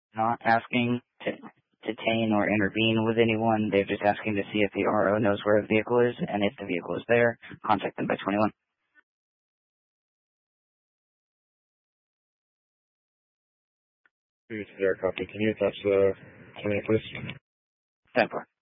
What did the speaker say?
not asking to detain or intervene with anyone. They're just asking to see if the RO knows where the vehicle is, and if the vehicle is there, contact them by 21. There, copy. Can you attach the 20, please? 10-4.